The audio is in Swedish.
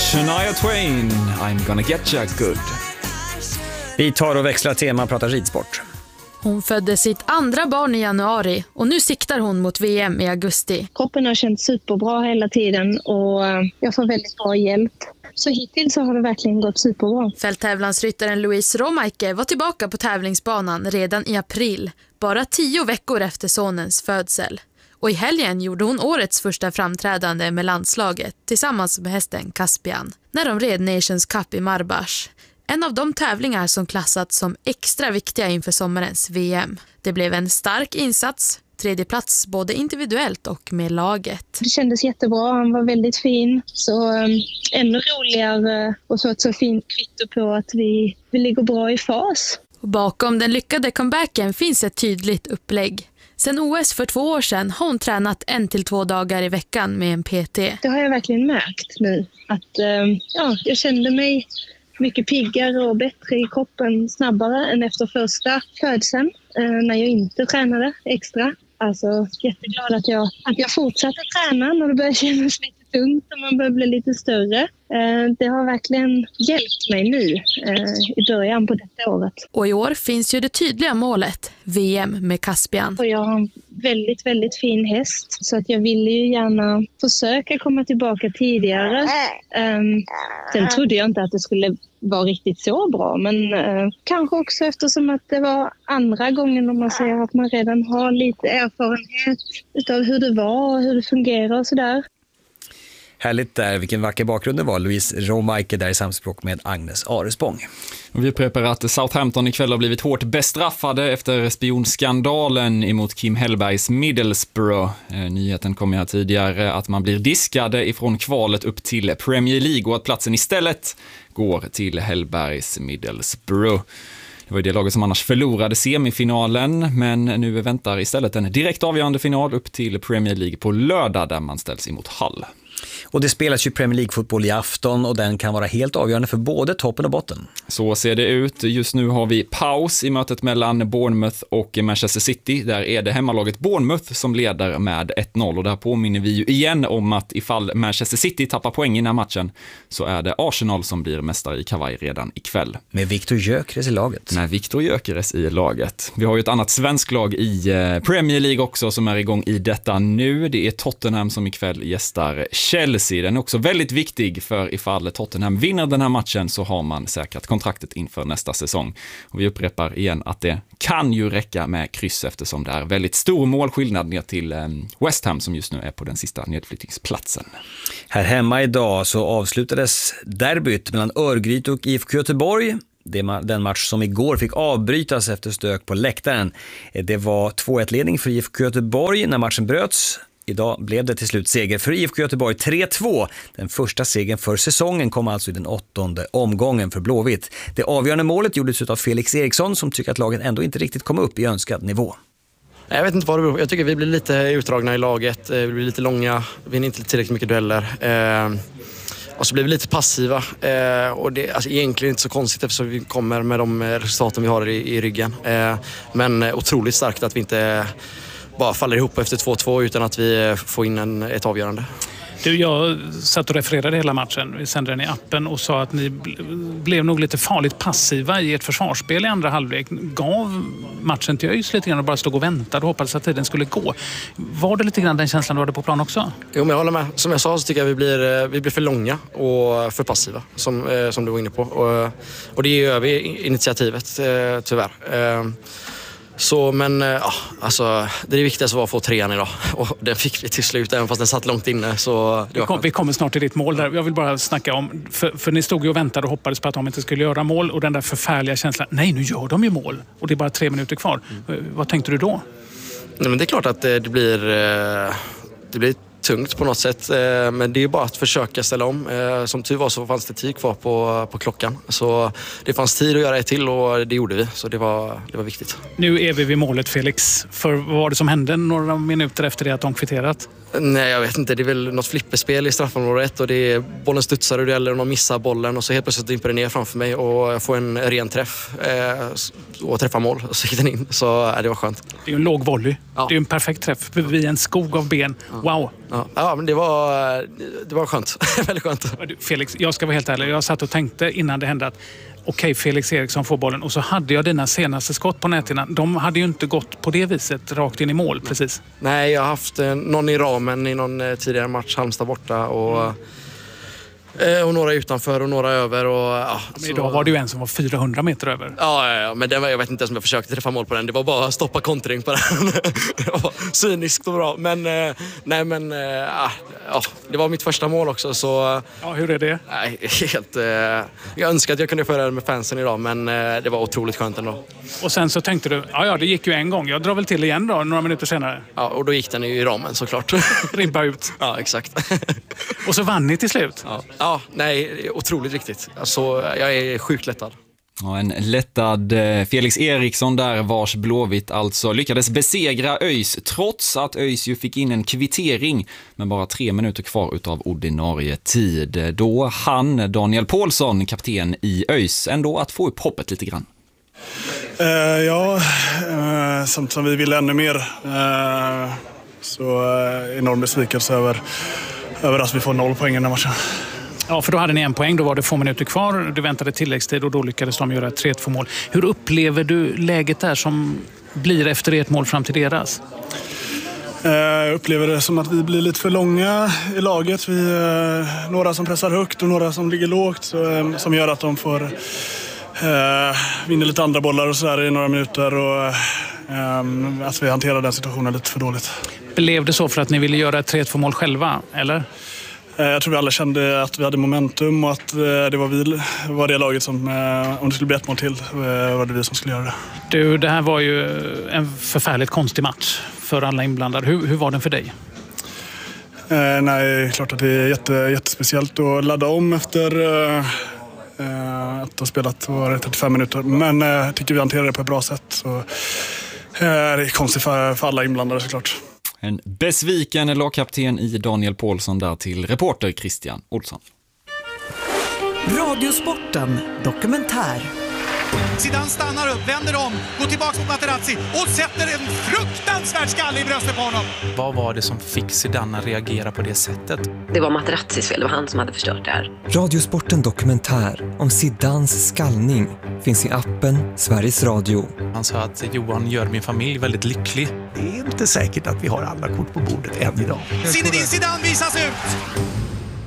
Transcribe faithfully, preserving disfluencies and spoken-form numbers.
Shania Twain, I'm gonna get ya good. Vi tar och växlar tema och pratar ridsport. Hon födde sitt andra barn i januari och nu siktar hon mot V M i augusti. Kroppen har känt superbra hela tiden och jag får väldigt bra hjälp. Så hittills så har det verkligen gått superbra. Fälttävlansryttaren Louise Romaike var tillbaka på tävlingsbanan redan i april, bara tio veckor efter sonens födsel. Och i helgen gjorde hon årets första framträdande med landslaget tillsammans med hästen Caspian när de red Nations Cup i Marbash. En av de tävlingar som klassats som extra viktiga inför sommarens V M. Det blev en stark insats, tredje plats både individuellt och med laget. Det kändes jättebra, han var väldigt fin. Så um, ännu roligare och så ett så fint kvitto på att vi, vi ligger bra i fas. Och bakom den lyckade comebacken finns ett tydligt upplägg. Sen O S för två år sedan har hon tränat en till två dagar i veckan med en P T. Det har jag verkligen märkt nu. Att um, ja, jag kände mig mycket piggare och bättre i kroppen snabbare än efter första födseln eh, när jag inte tränade extra. Alltså jätteglad att jag, att jag fortsatte träna när det började kännas lite tungt och man började bli lite större. Eh, det har verkligen hjälpt mig nu eh, i början på detta året. Och i år finns ju det tydliga målet, V M med Caspian. Och jag har en väldigt, väldigt fin häst så att jag ville ju gärna försöka komma tillbaka tidigare. Um, sen trodde jag inte att det skulle vara riktigt så bra, men uh, kanske också eftersom att det var andra gången om man säger att man redan har lite erfarenhet utav hur det var och hur det fungerar och sådär. Härligt där, vilken vacker bakgrund det var. Louise Romaike där i samspråk med Agnes Arespång. Vi upprepar att Southampton ikväll har blivit hårt bestraffade efter spionskandalen emot Kim Hellbergs Middlesbrough. Nyheten kom ju tidigare att man blir diskade ifrån kvalet upp till Premier League och att platsen istället går till Hellbergs Middlesbrough. Det var ju det laget som annars förlorade semifinalen, men nu väntar istället en direkt avgörande final upp till Premier League på lördag där man ställs emot Hull. Och det spelas ju Premier League-fotboll i afton och den kan vara helt avgörande för både toppen och botten. Så ser det ut. Just nu har vi paus i mötet mellan Bournemouth och Manchester City. Där är det hemmalaget Bournemouth som leder med ett noll. Och där påminner vi ju igen om att ifall Manchester City tappar poäng i den här matchen så är det Arsenal som blir mästare i kavaj redan ikväll. Med Victor Gyökeres i laget. Med Victor Gyökeres i laget. Vi har ju ett annat svensk lag i Premier League också som är igång i detta nu. Det är Tottenham som ikväll gästar Chelsea. Den är också väldigt viktig för ifall Tottenham vinner den här matchen så har man säkrat kontraktet inför nästa säsong. Och vi upprepar igen att det kan ju räcka med kryss eftersom det är väldigt stor målskillnad ner till West Ham som just nu är på den sista nedflyttningsplatsen. Här hemma idag så avslutades derbyt mellan Örgryte och I F K Göteborg. Det är den match som igår fick avbrytas efter stök på läktaren. Det var två ett-ledning för I F K Göteborg när matchen bröts. Idag blev det till slut seger för I F K Göteborg tre två. Den första segern för säsongen kom alltså i den åttonde omgången för Blåvitt. Det avgörande målet gjordes av Felix Eriksson som tycker att laget ändå inte riktigt kom upp i önskad nivå. Jag vet inte vad det beror på. Jag tycker vi blir lite utdragna i laget. Vi blir lite långa. Vi vinner inte tillräckligt mycket dueller. Och så blir vi lite passiva. Och det är alltså egentligen inte så konstigt eftersom vi kommer med de resultaten vi har i, i ryggen. Men otroligt starkt att vi inte bara faller ihop efter två två utan att vi får in en, ett avgörande. Du, jag satt och refererade hela matchen. Vi sände den i appen och sa att ni blev nog lite farligt passiva i ett försvarsspel i andra halvlek. Gav matchen till ÖIS lite grann och bara stod och väntade och hoppades att tiden skulle gå. Var det lite grann den känslan du hade på plan också? Jo, men jag håller med. Som jag sa så tycker jag vi blir, vi blir för långa och för passiva som, som du var inne på. Och, och det gör vi initiativet tyvärr. Så, men ja, alltså, det är viktigast var att få trean idag. Och den fick vi till slut, även fast den satt långt inne. Så vi, kom, vi kommer snart till ditt mål där. Jag vill bara snacka om, för, för ni stod ju och väntade och hoppades på att de inte skulle göra mål. Och den där förfärliga känslan, nej nu gör de ju mål. Och det är bara tre minuter kvar. Mm. Vad tänkte du då? Nej, men det är klart att det blir, det blir tungt på något sätt. Men det är bara att försöka ställa om. Som tur var så fanns det tid kvar på, på klockan. Så det fanns tid att göra ett till och det gjorde vi. Så det var, det var viktigt. Nu är vi vid målet, Felix. För vad var det som hände några minuter efter det att de kvitterat? Nej, jag vet inte. Det är väl något flipperspel i straffområdet och det är bollen studsar och det gäller och de missar bollen och så helt plötsligt dimper den ner framför mig och jag får en ren träff eh, och träffar mål och så gick den in. Så eh, det var skönt. Det är ju en låg volley. Ja. Det är ju en perfekt träff vid en skog av ben. Wow. Ja. Ja, ja men det var, det var skönt. Väldigt skönt. Felix, jag ska vara helt ärlig. Jag satt och tänkte innan det hände att okej, Felix Eriksson får bollen. Och så hade jag dina senaste skott på näthinnan. De hade ju inte gått på det viset rakt in i mål, precis. Nej, jag har haft eh, någon i ramen i någon eh, tidigare match, Halmstad borta. Och, mm. eh, och några utanför och några över. Och, ja, men så... Idag var det ju en som var fyrahundra meter över. Ja, ja, ja men den var, jag vet inte ens om jag försökte träffa mål på den. Det var bara att stoppa kontring på den. Det var cyniskt och bra. Men, eh, nej, men, eh, ja, det var mitt första mål också. Så, ja, hur är det? Nej, helt, eh, jag önskar att jag kunde föra det med fansen idag, men eh, det var otroligt skönt ändå. Och sen så tänkte du, ja, ja det gick ju en gång. Jag drar väl till igen då, några minuter senare. Ja, och då gick den ju i ramen såklart. Ribba ut. Ja, exakt. Och så vann ni till slut. Ja, ja nej, otroligt viktigt. Alltså, jag är sjukt lättad. Ja, en lättad Felix Eriksson där, vars Blåvitt alltså lyckades besegra ÖIS trots att ÖIS ju fick in en kvittering med bara tre minuter kvar utav ordinarie tid. Då han, Daniel Paulsson, kapten i ÖIS, ändå att få upp hoppet lite grann. Uh, ja, uh, samt som vi ville ännu mer. Uh, så uh, enorm besvikelse över, över att vi får noll poäng i den här matchen. Ja, för då hade ni en poäng, då var det få minuter kvar. Du väntade tilläggstid och då lyckades de göra ett tre två mål. Hur upplever du läget där som blir efter ert mål fram till deras? Jag upplever det som att vi blir lite för långa i laget. Vi är några som pressar högt och några som ligger lågt, som gör att de får eh, vinna lite andra bollar och så där i några minuter. Och eh, att vi hanterar den situationen lite för dåligt. Blev det så för att ni ville göra ett tre två mål själva, eller? Jag tror vi alla kände att vi hade momentum och att det var vi var det laget som, om det skulle bli ett mål till, var det vi som skulle göra det. Du, det här var ju en förfärligt konstig match för alla inblandade. Hur, hur var den för dig? Eh, nej, klart att det är jätte, jättespeciellt att ladda om efter eh, att ha spelat trettiofem minuter. Men jag eh, tycker vi hanterar det på ett bra sätt. Så, eh, det är konstigt för, för alla inblandade såklart. En besviken lagkapten i Daniel Paulsson där till reporter Christian Olsson. Radiosporten dokumentär. Zidane stannar upp, vänder om, går tillbaka mot Materazzi och sätter en fruktansvärd skalle i bröstet på honom. Vad var det som fick Zidane att reagera på det sättet? Det var Materazzis fel, det var han som hade förstört det här. Radiosporten dokumentär om Zidanes skallning finns i appen Sveriges Radio. Han sa att Johan gör min familj väldigt lycklig. Det är inte säkert att vi har alla kort på bordet än idag. Zinedine Zidane visas ut!